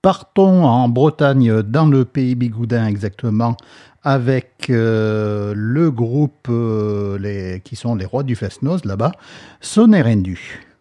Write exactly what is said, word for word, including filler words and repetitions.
Partons en Bretagne, dans le pays bigoudin exactement, avec euh, le groupe euh, les, qui sont les rois du Fest-Noz là-bas, Sonner Rendu.